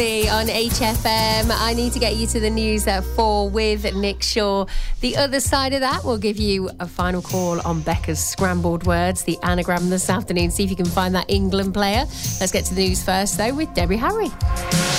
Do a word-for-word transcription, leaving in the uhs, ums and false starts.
On H F M, I need to get you to the news at four with Nick Shaw. The other side of that, we'll give you a final call on Becca's scrambled words, the anagram this afternoon. See if you can find that England player. Let's get to the news first, though, with Debbie Harry.